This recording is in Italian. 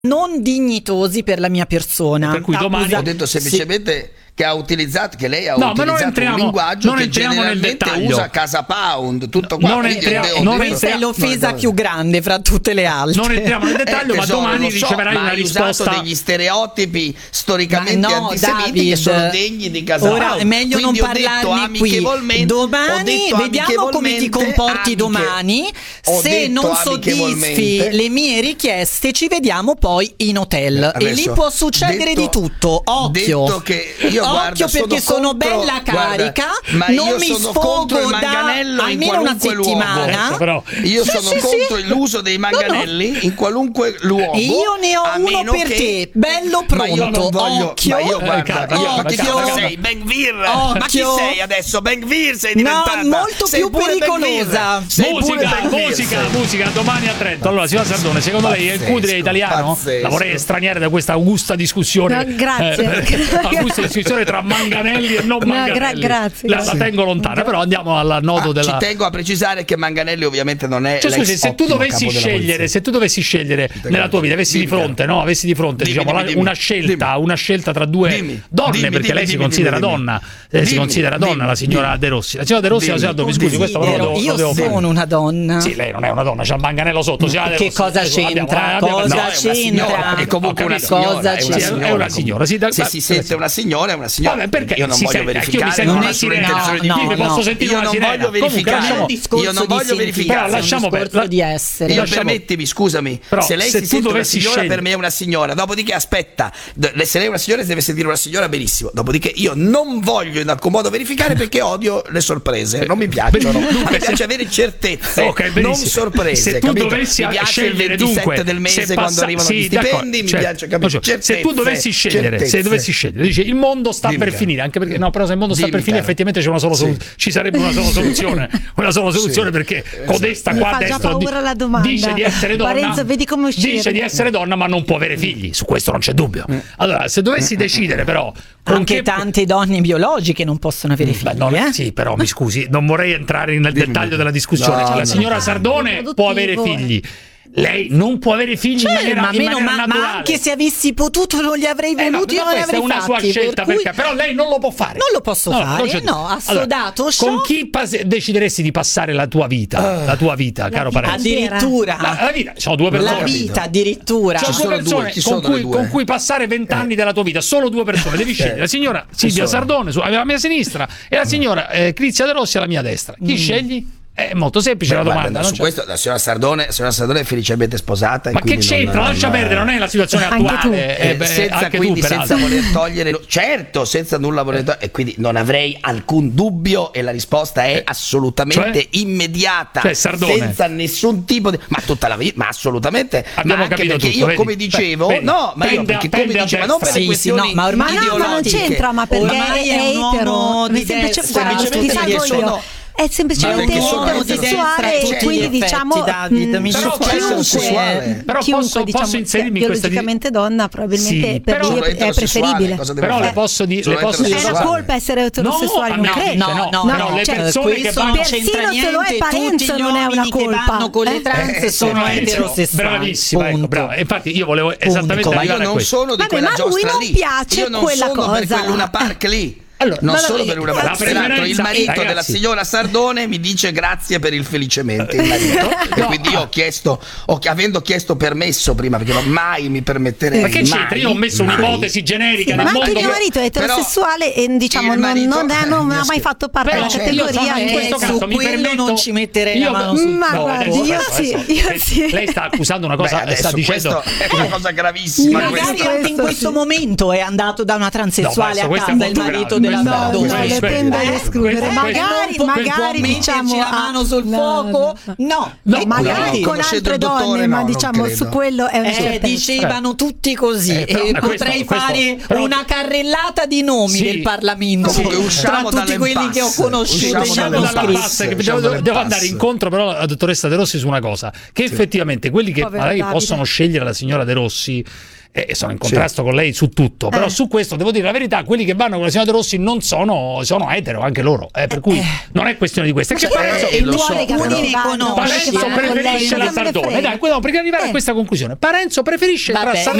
non dignitosi per la mia persona. Per cui domani ho detto semplicemente che ha utilizzato, che lei ha utilizzato un linguaggio che generalmente usa Casa Pound, tutto qua. Questa è l'offesa più grande fra tutte le altre. Non entriamo nel dettaglio, ma domani riceverai una risposta. Hai usato degli stereotipi storicamente antisemiti che sono degni di Casa Pound. Ora è meglio non parlarne qui. Domani vediamo come ti comporti domani. Se non soddisfi le mie richieste, ci vediamo poi in hotel. E lì può succedere di tutto. Occhio. Occhio, perché sono bella carica, non mi sfogo da almeno una settimana. Io sono contro l'uso dei manganelli in qualunque luogo. Io ne ho uno per te, bello pronto. Occhio. Ma chi sei? Ben-Vir? Ma chi sei adesso? Ben-Vir sei diventata? No, molto più pericolosa. Musica, domani a Trento. Allora, signora Sardone, secondo lei il Cudri è italiano? La vorrei estraniare da questa augusta discussione. Grazie. Discussione tra manganelli e non manganelli. Grazie. La tengo lontana, però andiamo al nodo della. Ci tengo a precisare che Manganelli ovviamente non è. Cioè, scusi, se tu dovessi scegliere nella tua vita, avessi di fronte una scelta tra due donne, perché lei si considera donna, la signora De Rossi. La signora De Rossi, mi scusi, questo però io sono una donna. Sì, lei non è una donna, c'ha il manganello sotto. Che cosa c'entra? Cosa c'entra? È comunque una signora. È una signora. Se si sente una signora, è una signora. Vabbè, perché io non voglio verificare. Io posso sentire una sirena. Io non voglio verificare. Lasciamo perdere di essere. Permettimi, scusami. Se lei si sente una signora, per me è una signora. Dopodiché, aspetta, se lei è una signora, si deve sentire una signora, benissimo. Dopodiché, io non voglio in alcun modo verificare perché odio le sorprese. Non mi piacciono. Mi piace avere certezze, non sorprese. Se tu dovessi scegliere, il 27 del mese quando arrivano gli stipendi, mi piace capire. Se tu dovessi scegliere, dice il mondo sta per finire, anche perché però se il mondo sta per finire effettivamente c'è una sola ci sarebbe una sola soluzione, perché codesta qua adesso dice di essere donna, Parenzo, vedi come dice di essere donna, ma non può avere figli, su questo non c'è dubbio. Allora, se dovessi decidere però anche tante donne biologiche non possono avere figli, sì, però mi scusi, non vorrei entrare nel dettaglio della discussione. La signora Sardone può avere figli. Lei non può avere figli in maniera naturale. Ma anche se avessi potuto non li avrei voluti, non li avrei fatti. Questa è una sua scelta, però lei non lo può fare. Non lo posso fare, assodato. Con chi decideresti di passare la tua vita? La tua vita, caro Parenzo? Addirittura. La vita, sono due persone. La vita, addirittura. Sono due persone con cui passare 20 anni della tua vita, solo due persone. Devi scegliere la signora Silvia Sardone alla mia sinistra e la signora Crizia De Rossi alla mia destra. Chi scegli? È molto semplice la domanda. Su questo la signora Sardone è felicemente sposata. Ma che c'entra? Lascia perdere, non è la situazione attuale. Senza voler togliere, certo, senza nulla voler togliere, e quindi non avrei alcun dubbio, e la risposta è assolutamente immediata, senza nessun tipo di. Ma tutta la vita, ma assolutamente. Abbiamo capito perché tutto, io come dicevo, non per le questioni ma non c'entra, ma perché è etero, semplicemente sono. È semplicemente omosessuale, quindi diciamo però posso inserirmi in questa biologicamente donna, probabilmente per lui è preferibile. Però le posso dire è una colpa essere eterosessuali, no, le persone che vanno persino se lo è Parenzo non è una colpa, con le trans sono eterosessuali. Bravissima, brava. Infatti io volevo esattamente arrivare a questo. Ma io non sono di quella giostra lì, io non sono per quel Luna Park lì. Non solo per una peraltro il marito della signora Sardone mi dice grazie per il felicemente, il marito. E quindi io ho chiesto, avendo chiesto permesso prima, perché mai mi permetterei. Ma che c'entra? Io ho messo un'ipotesi generica nel ma mondo. anche mio marito è eterosessuale e diciamo non ha mai fatto parte della categoria. In questo caso mi permetto, non ci metterei la mano sul fuoco. Io sì. Lei sta accusando una cosa, sta dicendo è una cosa gravissima. Magari anche in questo momento è andato da una transessuale a casa il marito della Sardone. Le tende ad escludere. Magari diciamo la mano sul fuoco. No, magari con altre donne, ma diciamo su quello è un dicevano tutti così. E potrei fare una carrellata di nomi del Parlamento tra tutti quelli che ho conosciuto. Devo andare incontro però alla dottoressa De Rossi su una cosa, che effettivamente quelli che magari possono scegliere la signora De Rossi sono in contrasto con lei su tutto, però su questo devo dire la verità, quelli che vanno con la signora De Rossi non sono etero anche loro, per cui non è questione di questo. È che Parenzo preferisce la Sardone, dai, perché arrivare a questa conclusione Parenzo preferisce